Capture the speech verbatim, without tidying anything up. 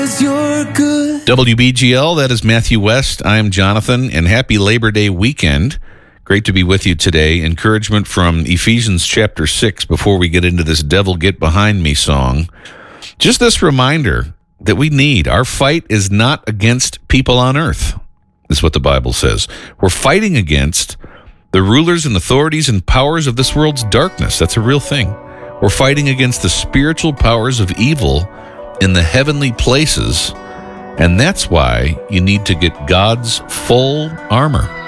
W B G L, that is Matthew West. I am Jonathan, and happy Labor Day weekend. Great to be with you today. Encouragement from Ephesians chapter six before we get into this Devil Get Behind Me song. Just this reminder that we need. Our fight is not against people on earth, is what the Bible says. We're fighting against the rulers and authorities and powers of this world's darkness. That's a real thing. We're fighting against the spiritual powers of evil in the heavenly places, and that's why you need to get God's full armor.